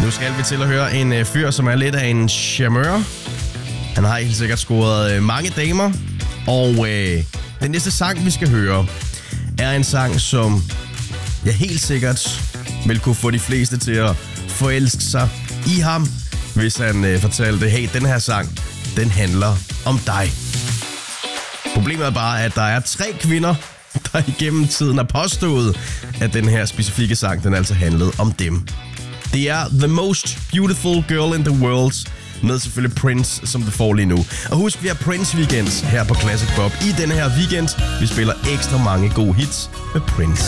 Nu skal vi til at høre en fyr, som er lidt af en charmeur. Han har helt sikkert scoret mange damer. Og den næste sang, vi skal høre, er en sang, som jeg helt sikkert vil kunne få de fleste til at forelske sig i ham, hvis han fortalte, hey, den her sang, den handler om dig. Problemet er bare, at der er 3 kvinder, der igennem tiden har påstået, at den her specifikke sang, den altså handlede om dem. Det er The Most Beautiful Girl in the World, med selvfølgelig Prince, som det får lige nu. Og husk, vi har Prince Weekends her på Classic Pop i denne her weekend. Vi spiller ekstra mange gode hits med Prince.